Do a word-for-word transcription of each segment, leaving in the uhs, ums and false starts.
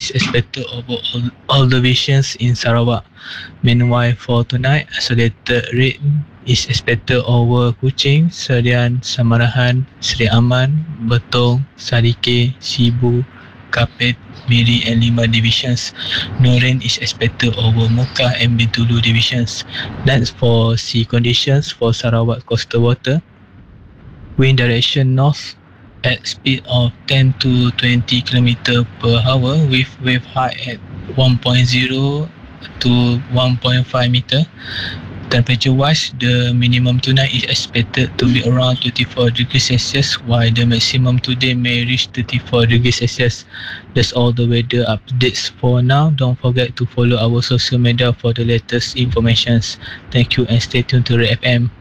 is expected over all, all the divisions in Sarawak. Meanwhile, for tonight, isolated rain is expected over Kuching, Serian, Samarahan, Seri Aman, Betong, Sarike, Sibu, Kapit, Miri and Lima divisions. No rain is expected over Muka and Bintulu divisions. That's for sea conditions for Sarawak coastal water. Wind direction north at speed of ten to twenty kilometers per hour with wave height at one point zero to one point five meter. Temperature wise, the minimum tonight is expected to be around twenty-four degrees Celsius, while the maximum today may reach thirty-four degrees Celsius. That's all the weather updates for now. Don't forget to follow our social media for the latest informations. Thank you and stay tuned to Red F M.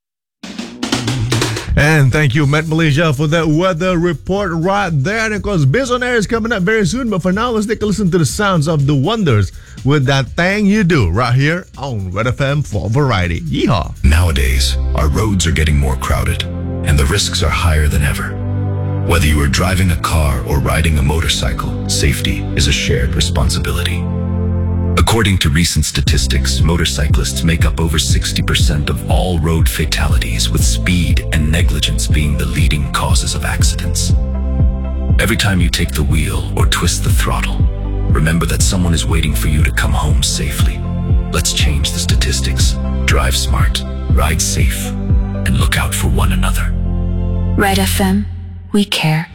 And thank you, Met Malaysia, for that weather report right there. And of course, Biz on Air is coming up very soon. But for now, let's take a listen to the sounds of the Wonders with That Thing You Do right here on Red F M for Variety. Yeehaw! Nowadays, our roads are getting more crowded, and the risks are higher than ever. Whether you are driving a car or riding a motorcycle, safety is a shared responsibility. According to recent statistics, motorcyclists make up over sixty percent of all road fatalities, with speed and negligence being the leading causes of accidents. Every time you take the wheel or twist the throttle, remember that someone is waiting for you to come home safely. Let's change the statistics. Drive smart, ride safe, and look out for one another. Red F M, we care.